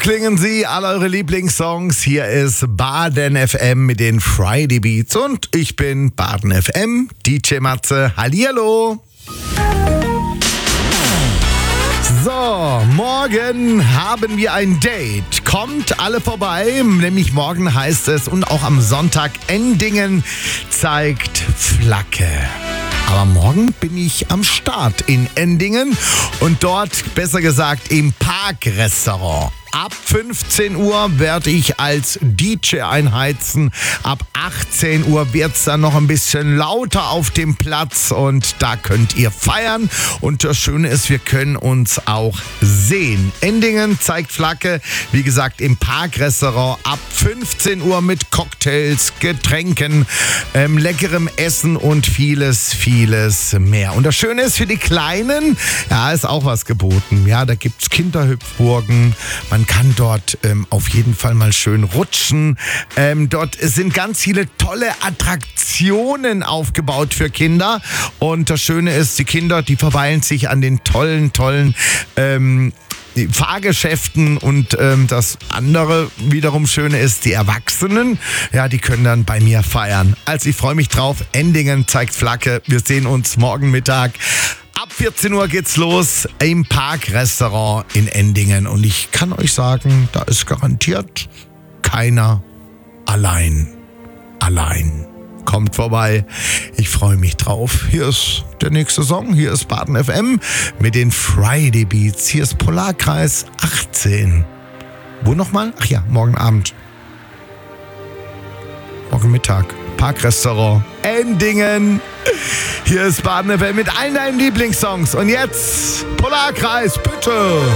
Klingen Sie alle eure Lieblingssongs. Hier ist Baden FM mit den Friday Beats und ich bin Baden FM, DJ Matze. Hallihallo. So, morgen haben wir ein Date. Kommt alle vorbei, nämlich morgen heißt es und auch am Sonntag Endingen zeigt Flagge. Aber morgen bin ich am Start in Endingen und dort, besser gesagt, im Parkrestaurant. Ab 15 Uhr werde ich als DJ einheizen. Ab 18 Uhr wird es dann noch ein bisschen lauter auf dem Platz und da könnt ihr feiern. Und das Schöne ist, wir können uns auch sehen. Endingen zeigt Flagge, wie gesagt, im Parkrestaurant ab 15 Uhr mit Cocktails, Getränken, leckerem Essen und vieles, vieles mehr. Und das Schöne ist, für die Kleinen, ja, ist auch was geboten. Ja, da gibt es Kinderhüpfburgen, man kann dort auf jeden Fall mal schön rutschen. Dort sind ganz viele tolle Attraktionen aufgebaut für Kinder. Und das Schöne ist, die Kinder, die verweilen sich an den tollen die Fahrgeschäften und das andere wiederum Schöne ist, die Erwachsenen, ja, die können dann bei mir feiern. Also ich freue mich drauf. Endingen zeigt Flagge. Wir sehen uns morgen Mittag. Ab 14 Uhr geht's los im Parkrestaurant in Endingen. Und ich kann euch sagen, da ist garantiert keiner allein. Kommt vorbei. Ich freue mich drauf. Hier ist der nächste Song. Hier ist Baden FM mit den Friday Beats. Hier ist Polarkreis 18. Wo nochmal? Ach ja, morgen Abend. Morgen Mittag. Parkrestaurant Endingen. Hier ist Baden FM mit allen deinen Lieblingssongs. Und jetzt Polarkreis, bitte.